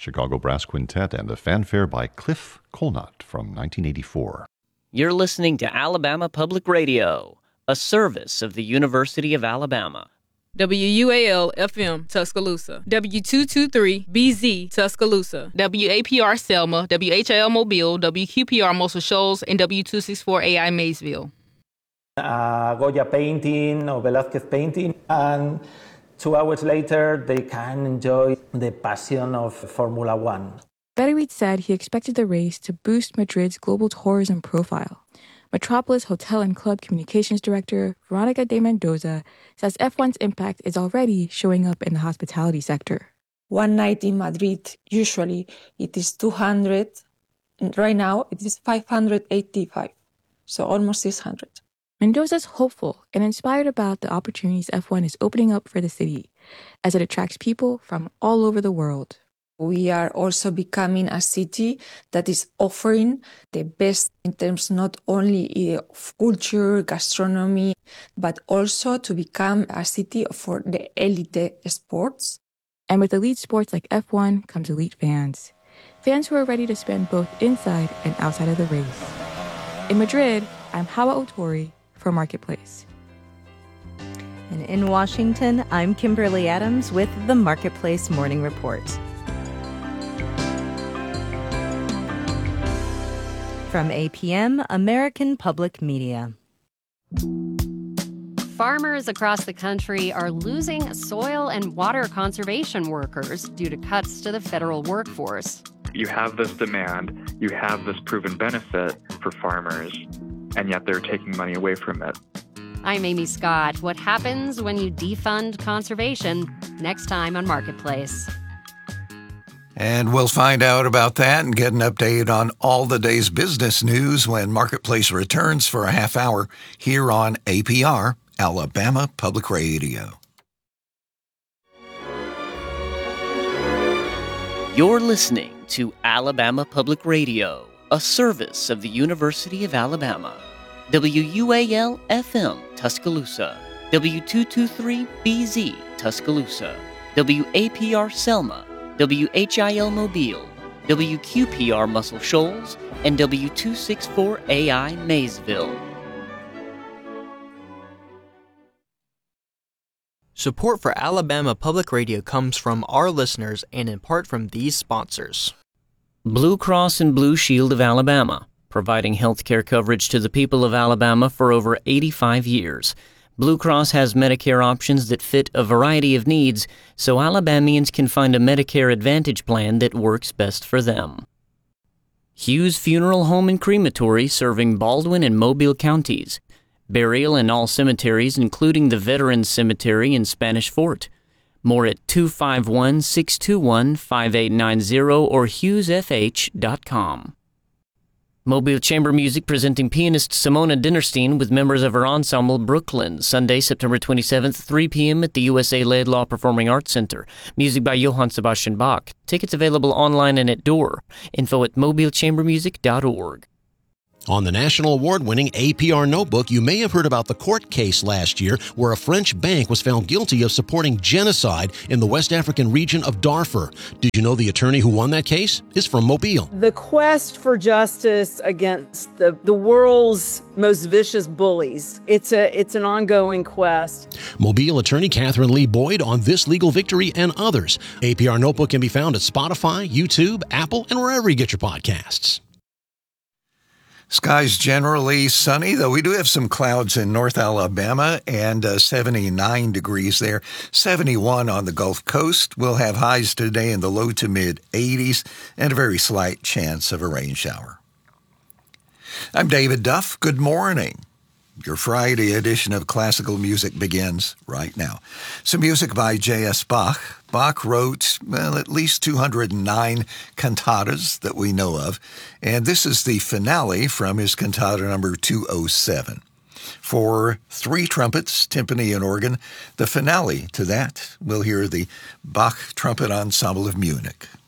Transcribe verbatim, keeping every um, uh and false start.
Chicago Brass Quintet, and the fanfare by Cliff Colnott from nineteen eighty-four. You're listening to Alabama Public Radio, a service of the University of Alabama. W U A L F M Tuscaloosa, W two twenty-three B Z Tuscaloosa, W A P R Selma, W H I L Mobile, W Q P R Muscle Shoals, and W two sixty-four A I Maysville. Uh, Goya painting or Velázquez painting, and two hours later they can enjoy the passion of Formula One. Beterit said he expected the race to boost Madrid's global tourism profile. Metropolis Hotel and Club Communications Director Veronica de Mendoza says F one's impact is already showing up in the hospitality sector. One night in Madrid, usually it is two hundred. Right now, it is five hundred eighty-five, so almost six hundred. Mendoza's hopeful and inspired about the opportunities F one is opening up for the city as it attracts people from all over the world. We are also becoming a city that is offering the best in terms not only of culture, gastronomy, but also to become a city for the elite sports. And with elite sports like F one comes elite fans. Fans who are ready to spend both inside and outside of the race. In Madrid, I'm Hawa Otori for Marketplace. And in Washington, I'm Kimberly Adams with the Marketplace Morning Report. From A P M, American Public Media. Farmers across the country are losing soil and water conservation workers due to cuts to the federal workforce. You have this demand, you have this proven benefit for farmers, and yet they're taking money away from it. I'm Amy Scott. What happens when you defund conservation? Next time on Marketplace. And we'll find out about that and get an update on all the day's business news when Marketplace returns for a half hour here on A P R, Alabama Public Radio. You're listening to Alabama Public Radio, a service of the University of Alabama. W U A L F M Tuscaloosa, W two twenty-three B Z Tuscaloosa, W A P R Selma, W H I L Mobile, W Q P R Muscle Shoals, and W two sixty-four A I Maysville. Support for Alabama Public Radio comes from our listeners and in part from these sponsors. Blue Cross and Blue Shield of Alabama, providing health care coverage to the people of Alabama for over eighty-five years. Blue Cross has Medicare options that fit a variety of needs, so Alabamians can find a Medicare Advantage plan that works best for them. Hughes Funeral Home and Crematory, serving Baldwin and Mobile counties. Burial in all cemeteries, including the Veterans Cemetery in Spanish Fort. More at two five one, six two one, five eight nine zero or hughes f h dot com. Mobile Chamber Music presenting pianist Simona Dinnerstein with members of her ensemble Brooklyn, Sunday, September twenty-seventh, three p.m. at the U S A Laidlaw Performing Arts Center. Music by Johann Sebastian Bach. Tickets available online and at door. Info at mobile chamber music dot org. On the national award-winning A P R Notebook, you may have heard about the court case last year where a French bank was found guilty of supporting genocide in the West African region of Darfur. Did you know the attorney who won that case is from Mobile? The quest for justice against the, the world's most vicious bullies. It's a it's an ongoing quest. Mobile attorney Catherine Lee Boyd on this legal victory and others. A P R Notebook can be found at Spotify, YouTube, Apple, and wherever you get your podcasts. Skies generally sunny, though we do have some clouds in North Alabama and uh, seventy-nine degrees there. seventy-one on the Gulf Coast. We'll have highs today in the low to mid eighties and a very slight chance of a rain shower. I'm David Duff. Good morning. Your Friday edition of Classical Music begins right now. Some music by J S. Bach. Bach wrote, well, at least two hundred nine cantatas that we know of, and this is the finale from his cantata number two oh seven. For three trumpets, timpani, and organ, the finale to that, we'll hear the Bach Trumpet Ensemble of Munich.